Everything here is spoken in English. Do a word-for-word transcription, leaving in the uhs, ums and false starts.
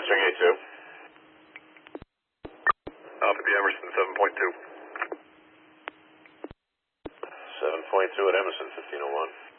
Mustang A two. Alpha B Emerson, seven point two. seven point two at Emerson, fifteen oh one.